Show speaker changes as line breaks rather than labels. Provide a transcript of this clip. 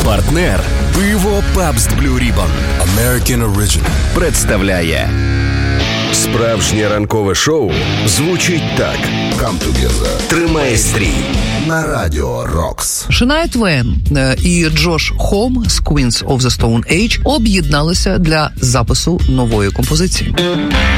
Партнер пиво Pabst Blue Ribbon American Original представляє справжнє ранкове шоу звучить так. Come together. Тримай стрій на Радіо Рокс.
Шania Твейн і Джош Хом з Queens of the Stone Age об'єдналися для запису нової композиції.